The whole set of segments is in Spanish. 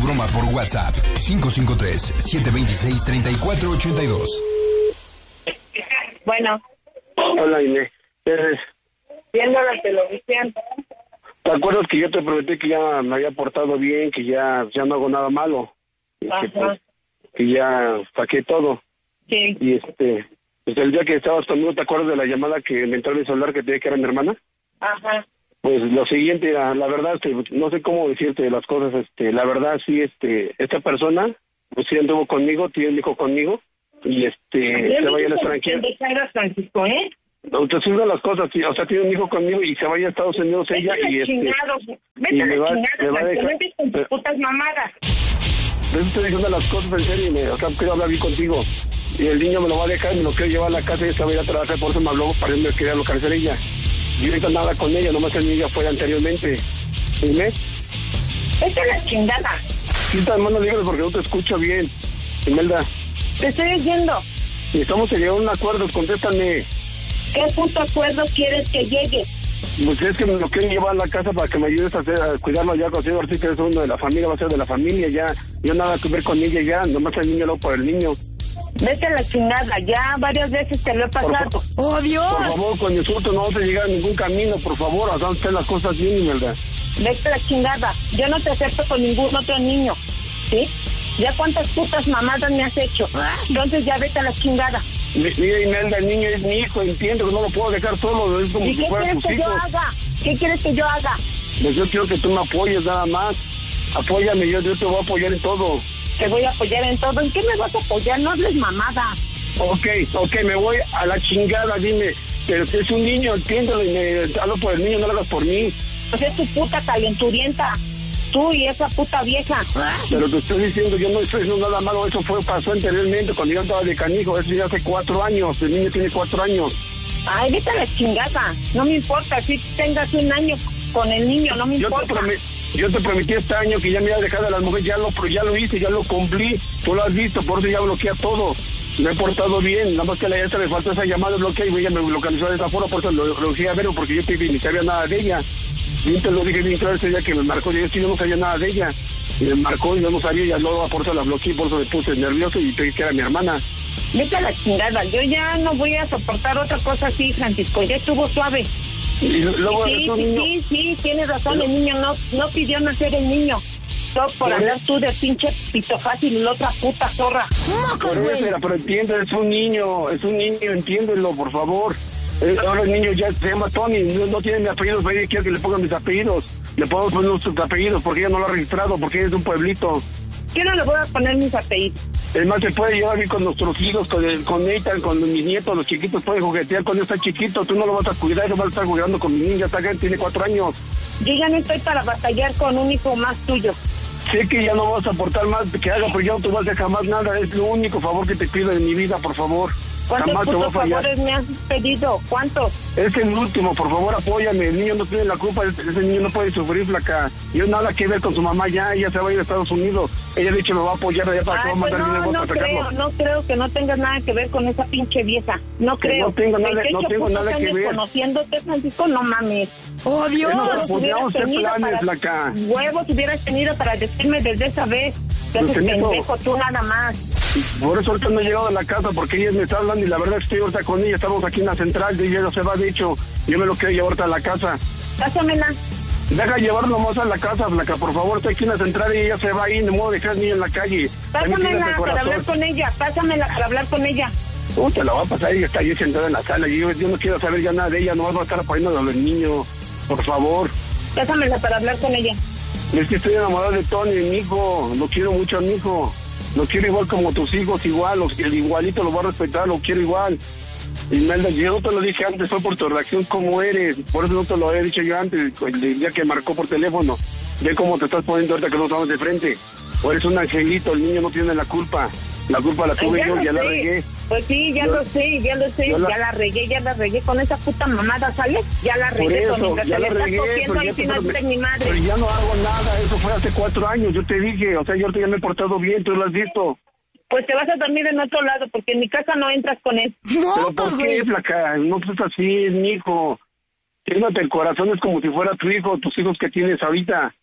broma por WhatsApp. 553-726-3482. Bueno. Hola, Inés. Viendo la televisión. ¿Te acuerdas que yo te prometí que ya me había portado bien, que ya no hago nada malo? Que ya saqué todo. Sí. Y pues el día que estabas conmigo, ¿te acuerdas de la llamada que me entró en el celular que te dije que era mi hermana? Ajá. Pues lo siguiente era, la verdad, no sé cómo decirte las cosas, la verdad, sí, esta persona, pues sí anduvo conmigo, tiene un hijo conmigo, y se vaya al extranjero. Francisco, ¿eh? No, te sirven las cosas, sí, o sea, tiene un hijo conmigo y se vaya a Estados Unidos ella y Vete a la chingada, vete con tus putas mamadas. Yo estoy diciendo las cosas en serio, o sea, quiero hablar bien contigo. Y el niño me lo va a dejar, me lo quiero llevar a la casa y se va a ir a trabajar, por eso me habló para irme a querer localizar ella. Yo ahorita nada con ella, nomás el niño fue anteriormente. ¿Dime? Vete a la chingada. Quita las manos libres porque no te escucho bien, Imelda. Te estoy oyendo. Y estamos llegando a un acuerdo, contéstame. ¿Qué puto acuerdo quieres que llegue? Pues es que me lo quiero llevar a la casa para que me ayudes a cuidarlo ya consigo, ahora sí que eres uno de la familia, va a ser de la familia ya. Yo nada que ver con ella ya, nomás el niño luego por el niño. Vete a la chingada, ya varias veces te lo he pasado. ¡Oh, Dios! Por favor, con insultos no vas a llegar a ningún camino, por favor, haz usted las cosas bien, ¿verdad? Vete a la chingada, yo no te acepto con ningún otro niño, ¿sí? Ya cuántas putas mamadas me has hecho, entonces ya vete a la chingada. Mira, Imelda, el niño es mi hijo, entiendo que no lo puedo dejar solo, es como ¿Y si fuera tus hijos. ¿Qué quieres que yo haga? ¿Qué quieres que yo haga? Pues yo quiero que tú me apoyes nada más, apóyame, yo te voy a apoyar en todo. Te voy a apoyar en todo, ¿en qué me vas a apoyar? No hables mamada. Ok, me voy a la chingada, dime, pero que es un niño, entiéndelo, y me hablo por el niño, no lo hagas por mí. Pues es tu puta calenturienta, tú y esa puta vieja. Pero te estoy diciendo, yo no estoy diciendo nada malo, eso pasó anteriormente, cuando yo estaba de canijo, eso ya hace 4 años, el niño tiene 4 años. Ay, vete a la chingada, no me importa, si tengas 1 año con el niño, no me importa. Yo te prometí este año que ya me iba a dejar de las mujeres, ya lo hice, ya lo cumplí, tú lo has visto, por eso ya bloquea todo. Me he portado bien, nada más que a la esta me faltó esa llamada, bloquea y ella me localizó de esa forma, por eso lo dejé a ver, porque yo ni sabía nada de ella. Yo te lo dije bien claro ese día que me marcó, yo no sabía nada de ella. Y me marcó y yo no sabía, y luego por eso la bloqueé, por eso me puse nervioso y pensé que era mi hermana. Vete a la chingada, yo ya no voy a soportar otra cosa así, Francisco, ya estuvo suave. Y luego sí, tienes razón, el niño no pidió nacer el niño. Todo por hablar tú de pinche pito fácil y la otra puta zorra. Pero entiende, es un niño, entiéndelo, por favor. Ahora el niño ya se llama Tony, no tiene mis apellidos, pero ella quiere que le pongan mis apellidos. Le podemos poner nuestros apellidos porque ella no lo ha registrado, porque ella es de un pueblito. Yo no le voy a poner mis apellidos. Es más, se puede llevar bien con nuestros hijos, con Nathan, con mis nietos, los chiquitos pueden juguetear con él, está chiquito, tú no lo vas a cuidar, no vas a estar jugando con mi niña, está tiene 4 años. Yo ya no estoy para batallar con un hijo más tuyo. Sé que ya no vas a aportar más que haga, pero ya no te vas a dejar más nada, es lo único favor que te pido en mi vida, por favor. ¿Cuántos putos favores me has pedido? ¿Cuántos? Es el último, por favor, apóyame. El niño no tiene la culpa, ese niño no puede sufrir, flaca. Yo nada que ver con su mamá ya, ella se va a ir a Estados Unidos. Ella ha dicho me va a apoyar allá para que va a mandar dinero para sacarlo. No creo que no tengas nada que ver con esa pinche vieja. No creo. No tengo nada que ver. Conociéndote, Francisco, no mames. ¡Oh, Dios! Huevos hubieras tenido para decirme desde esa vez. Entonces, pendejo, tú nada más. Por eso ahorita no he llegado a la casa, porque ella me está hablando y la verdad es que estoy ahorita con ella, estamos aquí en la central, y ella no se va, de hecho, yo me lo quiero llevar ahorita a la casa. Pásamela. Deja llevarlo más a la casa, flaca, por favor, estoy aquí en la central y ella se va ahí, no me voy a dejar niño en la calle. Pásamela para hablar con ella, Te la va a pasar, ella está ahí sentada en la sala, yo no quiero saber ya nada de ella, no vas a estar apoyando a los niños, por favor. Pásamela para hablar con ella. Es que estoy enamorado de Tony, mi hijo, lo quiero mucho a mi hijo. Lo quiero igual como tus hijos, igual, el igualito lo voy a respetar, lo quiero igual. Imelda, yo no te lo dije antes, fue por tu reacción, cómo eres, por eso no te lo había dicho yo antes, el día que marcó por teléfono. Ve cómo te estás poniendo ahorita que no estamos de frente. O eres un angelito, el niño no tiene la culpa la tuve yo, ya la regué. Pues sí, ya lo sé, ya la regué con esa puta mamada, ¿sale? Ya la regué, mientras se le estás cogiendo ahí si no es mi madre. Pero ya no hago nada, eso fue hace 4 años, yo te dije, o sea, yo ahorita ya me he portado bien, tú lo has visto. Pues te vas a dormir en otro lado, porque en mi casa no entras con él. No, ¿pero por qué, flaca? No es así, es mi hijo. Tírate el corazón, es como si fuera tu hijo, tus hijos que tienes ahorita.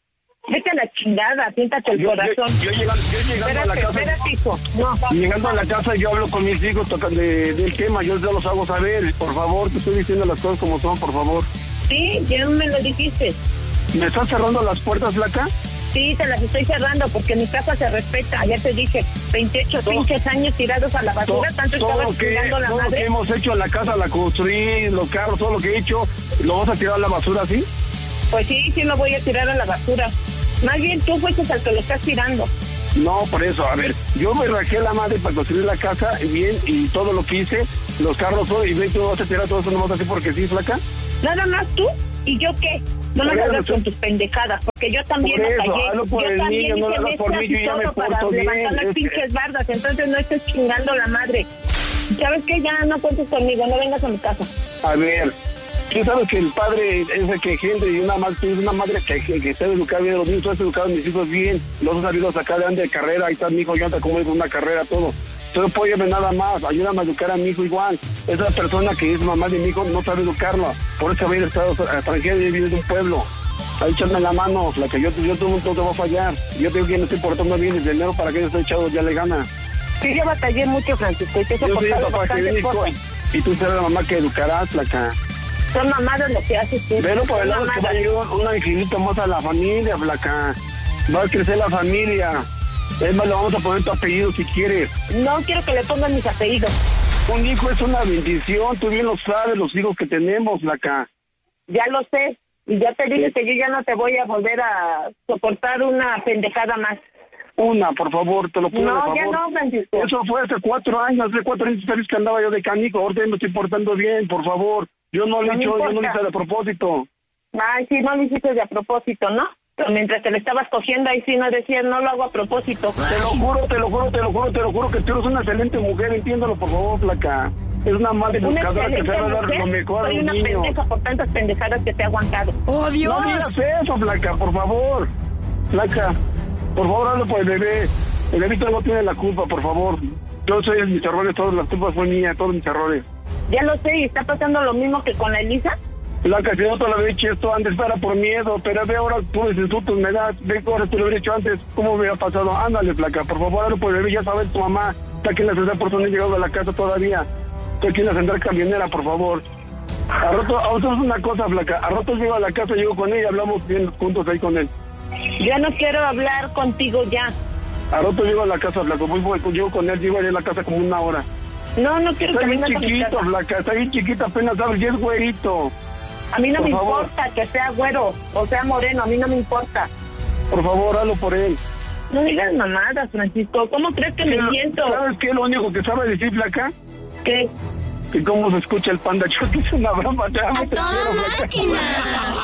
Vete a la chingada, siéntate el corazón. Yo llegando a la casa. Espérate, hijo. No. Llegando a la casa yo hablo con mis hijos del tema, yo ya los hago saber. Por favor, te estoy diciendo las cosas como son, por favor. Sí, ya me lo dijiste. ¿Me estás cerrando las puertas, Flaca? Sí, te las estoy cerrando porque mi casa se respeta. Ya te dije, 28 pinches años tirados a la basura, tanto estabas tirando la madre. Todo lo que hemos hecho en la casa, la construí, los carros, todo lo que he hecho, ¿lo vas a tirar a la basura así? Pues sí, sí lo voy a tirar a la basura. Más bien tú fuiste el que lo estás tirando. No, por eso, a ver, yo me rajé la madre para construir la casa bien y todo lo que hice, los carros, todo, y ven, tú vas a tirar todo eso nomás así porque sí, Flaca. Nada más tú, ¿y yo qué? No me hagas con tus pendejadas, porque yo también la callé. Hazlo por el niño, no lo hagas por mí, yo ya me porto bien. Para levantar las pinches bardas, entonces no estés chingando la madre. ¿Sabes qué? Ya no cuentes conmigo, no vengas a mi casa. A ver, tú sabes que el padre es el que gente y una madre que está educada bien, los niños, tú has educado a mis hijos bien, los has sabido sacar de carrera, ahí está mi hijo, ya anda como es una carrera, todo. Pero apóyame nada más, ayúdame a educar a mi hijo igual. Esa persona que es mamá de mi hijo no sabe educarlo, por eso va a ir a Estados extranjero y vive de un pueblo. Ahí échame la mano, la que yo todo te va a fallar. Yo tengo que me estoy portando bien desde enero para que yo esté echado, ya le gana. Sí, yo batallé mucho, Francisco, y te he soportado bastantes cosas. Y tú serás la mamá que educarás, Flaca. Son mamadas lo que haces tú. Pero por el lado que va a llegar un angelito más a la familia, Flaca. Va a crecer la familia. Es más, le vamos a poner tu apellido si quieres. No quiero que le pongan mis apellidos. Un hijo es una bendición, tú bien lo sabes, los hijos que tenemos, Flaca. Ya lo sé, y ya te dije que yo ya no te voy a volver a soportar una pendejada más. Una, por favor, te lo pido, no, por favor. Ya no, Francisco. Eso fue hace 4 años, sabes que andaba yo de canico, ahorita me estoy portando bien, por favor. Yo no lo he hecho, yo no lo hice de propósito. Ay, sí, no lo hiciste de a propósito, ¿no? Pero mientras te lo estabas cogiendo ahí sí no decías, no lo hago a propósito. Te lo juro que tú eres una excelente mujer, entiéndalo por favor, Flaca. Es una madre buscadora que se va a dar lo mejor a los niños. Soy una pendeja por tantas pendejadas que te he aguantado. ¡Oh, Dios! No digas eso, Flaca, por favor. Flaca, por favor, hazlo por el bebé. El bebito no tiene la culpa, por favor. Yo soy mis errores, todas las culpas fue mía, todos mis errores. Ya lo sé, y está pasando lo mismo que con la Elisa. Flaca, si no te lo había hecho esto antes, era por miedo, pero ve ahora tú los insultos me das, ve ahora tú lo habría hecho antes, ¿cómo hubiera pasado? Ándale, Flaca, por favor, hazlo por el bebé, ya sabes, tu mamá está aquí en la ciudad, por eso no he llegado a la casa todavía. Estoy aquí en la central camionera, por favor. A rato es una cosa, Flaca, a rato llego a la casa, llego con ella, hablamos bien juntos ahí con él. Yo no quiero hablar contigo ya. A rato llego a la casa, Flaca, llego con él, llego allá a la casa como 1 hora. No quiero está que bien vengas a mi chiquito, casa. Flaca, está bien chiquito, apenas sabes, y es güerito. A mí no por me favor. importa que sea güero o sea moreno, a mí no me importa. Por favor, hazlo por él. No digas mamadas, Francisco. ¿Cómo crees que me siento? ¿Sabes qué es lo único que sabe decir, Flaca? ¿Qué? Que cómo se escucha el Panda Show, que es una broma. ¡A toda máquina!